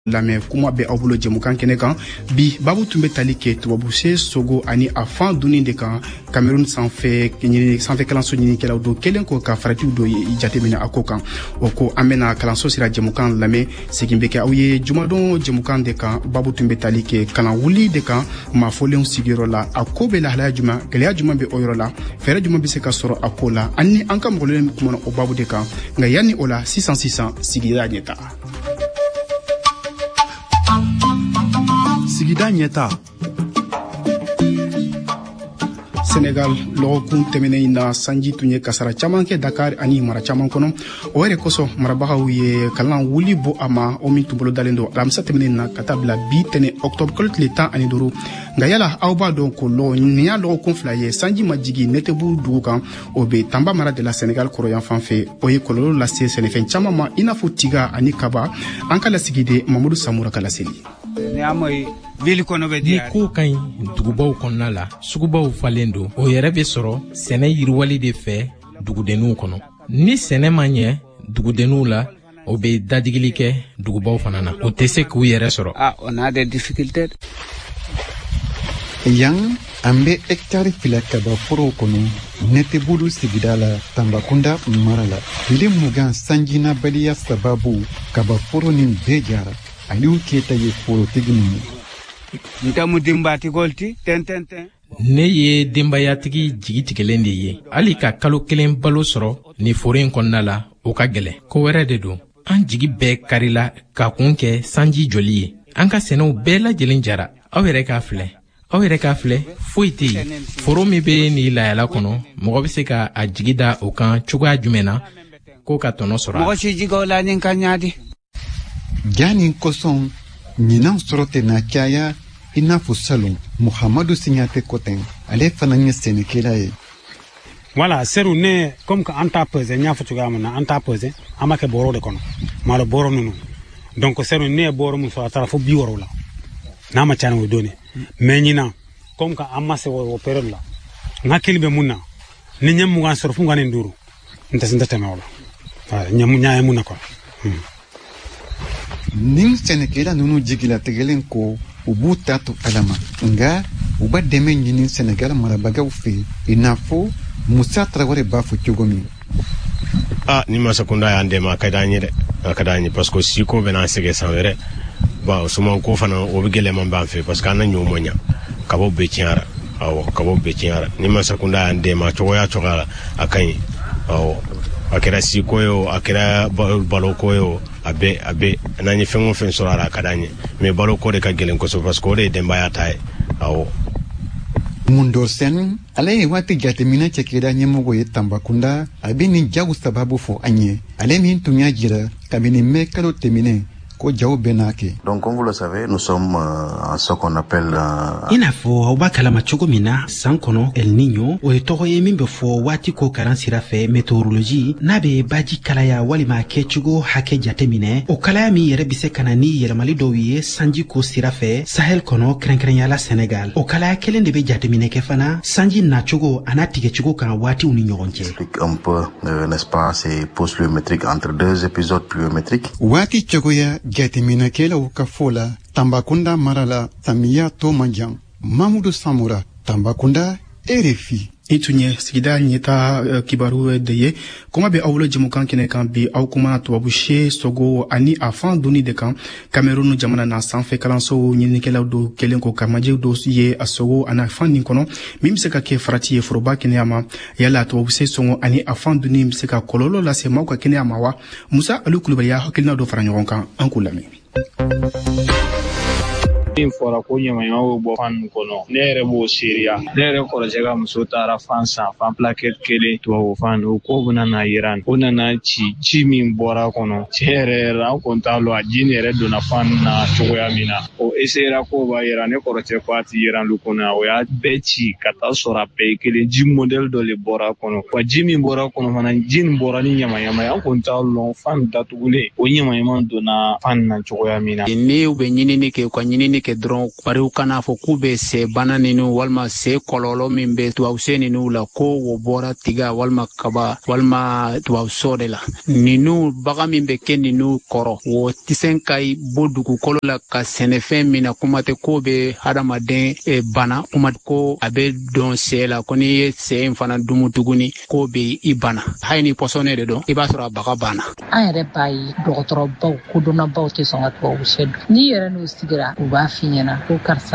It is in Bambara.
lamɛ kuma bɛ aw bolo jɛmukan kɛnɛ kan bi babu tun bɛ tali kɛ tubabuse sogo ani a fan dunni de kan Cameroun sanfɛ kalanso ɲinikɛlaw do kelen ko ka faratiw do jateminɛ a ko kan o ko an bɛna kalanso sira jɛmukan lamɛ segin bɛ kɛ aw ye jumadon jɛmukan de kan babu tun bɛ tali kɛ kalan wuli de kan maafolenw sigiyɔrɔ la a ko bɛ lahalaya juman gɛlɛya juman bɛ o yɔrɔ la fɛɛrɛ juman bɛ se ka sɔrɔ a ko la ani an ka mɔgɔlen kumana o babu de kan nka yanni o la sisan sigida ɲɛta sigida ɲɛta Senegal lɔgɔkun tɛmɛnen in na sanji tun ye kasara caman kɛ Dakar ani mara caman kɔnɔ o yɛrɛ kosɔn marabagaw ye kalan wuli bɔ a ma o min tun bolo dalen don alamisa tɛmɛnen na ka taa bila bi tɛnɛ octobre kalo tile 15 nka yala aw b'a dɔn ko nin y'a lɔgɔkun fila ye sanji ma jigi Netebu dugu kan o bɛ Tamba mara de la Senegal kɔrɔyan fan fɛ o ye kɔlɔlɔ lase sɛnɛfɛn caman ma i n'a fɔ tiga ani kaba an ka lasigiden Mamadou Samura ka laseli ni ko ka ɲi dugubaw kɔnɔna la sugubaw falen don o yɛrɛ bɛ sɔrɔ sɛnɛ yiriwali de fɛ dugudenninw kɔnɔ ni sɛnɛ ma ɲɛ dugudenninw la o bɛ dadigili kɛ dugubaw fana na o tɛ se k'u yɛrɛ sɔrɔ on a des difficultés yan an bɛ hectare fila kaba forow kɔnɔ Netebu sigida la Tambakunda mara la tile 20 sanjinabaliya sababu kaba foro nin bɛɛ jara Aliou Keita ye forotigi ninnu ne ye denbayatigi jigitigɛlen de ye hali ka kalo kelen balo sɔrɔ ni foro in kɔnɔna la o ka gɛlɛn ko wɛrɛ de don an jigi bɛɛ karila ka kun kɛ sanji joli ye an ka sɛnɛw bɛɛ lajɛlen jara aw yɛrɛ k'a filɛ foyi tɛ yen foro min bɛ ni layala kɔnɔ mɔgɔ bɛ se ka a jigi da o kan cogoya jumɛn na ko ka tɔnɔ sɔrɔ jani kosɔn ɲinan sɔrɔ tɛ na caya i n'a fɔ salon Muhamadu Signate Koten ale fana ye sɛnɛkɛla ye voilà seru ne comme que an t'a pesé n y'a fɔ cogoya min na an t'a pesé an b'a kɛ bɔrɔ de kɔnɔ malo bɔrɔ ninnu donc seru ne ye bɔrɔ min sɔrɔ a taara fo 60 la n'a ma ca ni o don mais ɲinan comme que an ma se o période la n hakili bɛ mun na ni ɲɛ 20 sɔrɔ fo 25 n tɛ tɛmɛ o la ɲɛ ye mun na quoi nin sɛnɛkɛla ninnu jigilatigɛlen ko u b'u ta to alama nga u ba dɛmɛ ɲini Senegal marabagaw fɛ i n'a fɔ Musa Traoré b'a fɔ cogo min ni masakunda y'an dɛmɛ a ka d'an ye dɛ a ka d'an ye parce que siko bɛ n'an sɛgɛn san wɛrɛ bon suman ko fana o bɛ gɛlɛman b'an fɛ parce que an na ɲɔgɔn ma ɲa kabaw bɛɛ tiɲɛra kabaw bɛɛ tiɲɛra ni masakunda y'an dɛmɛ cogoya la a ka ɲi a kɛra siko ye o a kɛra baloko ye o a bɛ n'an ye fɛn o fɛn sɔrɔ a la a ka d'an ye mais baloko de ka gɛlɛn kosɛbɛ parce que o de ye denbaya ta ye Mundo Sen ale ye waati jateminɛ cɛkɛda ɲɛmɔgɔ ye Tambakunda a bɛ nin jaw sababu fɔ an ye ale min tun y'a jira kabini mai kalo tɛmɛnen ko jaw bɛ n'a kɛ. Donc comme vous le savez, nous sommes en ce qu'on appelle i n'a fɔ aw b'a kalama cogo min na san kɔnɔ El Niño o ye tɔgɔ ye min bɛ fɔ waati ko karan sira fɛ météorologie n'a bɛ baji kalaya walima kɛcogo hakɛ jateminɛ o kalaya min yɛrɛ bɛ se ka na ni yɛlɛmali dɔw ye sanji ko sira fɛ Sahel kɔnɔ kɛrɛnkɛrɛnyala Senegal o kalaya kelen de bɛ jateminɛ kɛ fana sanji nacogo a n'a tigɛcogo kan waatiw ni ɲɔgɔn cɛ. Explique un peu n'est-ce pas ces pauses pluviométriques entre deux épisodes pluviométriques. Waati cogoya jateminɛkɛlaw ka fɔ la Tambakunda mara la samiya to man jan Mamadou Samura Tambakunda RFI i tun ye sigida ɲɛta kibaru de ye kuma bɛ aw bolo jɛmukan kɛnɛ kan bi aw kumana tubabuse sogo ani a fan dunni de kan Cameroun jamana na sanfɛ kalanso ɲinikɛlaw do kelen ko kamajew do ye a sogo ani a fan nin kɔnɔ min bɛ se ka kɛ farati ye foroba kɛnɛya ma yala tubabuse sɔngɔ ani a fan dunni bɛ se ka kɔlɔlɔ lase maaw ka kɛnɛya ma wa Musa Aliou Kulubali y'a hakilina dɔ fara ɲɔgɔn kan an k'u lamɛn. Min fɔra ko ɲamaɲamaw bɛ bɔ fan kɔnɔ ne yɛrɛ b'o seereya ne yɛrɛ kɔrɔcɛ ka muso taara fan san fan plaquette kelen tubabu fan o ko bɛna na yira o nana ci min bɔra kɔnɔ tiɲɛ yɛrɛ an kun t'a lɔ a ji nin yɛrɛ donna fan na cogoya min na o essayera ko b'a yira ne kɔrɔcɛ ko a ti yira lu kɔnɔ o y'a bɛɛ ci ka taa sɔrɔ a bɛɛ ye kelen ji modèle dɔ le bɔra kɔnɔ wa ji min bɔra kɔnɔ fana ji nin bɔra ni ɲamaɲama ye an kun t'a lɔn fan datugulen o ɲamaɲama donna fan na cogoya min na ne bɛ ɲinini kɛ ka ɲinini kɛ dɔrɔn bari u kana fɔ k'u bɛ sɛ bana ninu walima sɛ kɔlɔlɔ min bɛ tubabusɛ ninu la ko o bɔra tiga walima kaba walima tubabusɔ de la ninu bagan min bɛ kɛ ninu kɔrɔ o tɛ se ka bɔ dugukolo la ka sɛnɛfɛn min na kuma tɛ ko bɛ hadamaden bana kuma ko a bɛ dɔn sɛ la ko n'i ye sɛ in fana dumu tuguni ko bɛ i bana hali ni pɔsɔnɛ de dɔn i b'a sɔrɔ a baga banna. An yɛrɛ b'a ye dɔgɔtɔrɔbaw kodɔnnabaw tɛ sɔn ka tubabusɛ dun n'i yɛrɛ n'u sigira u b'a f'i ɲɛna ko karisa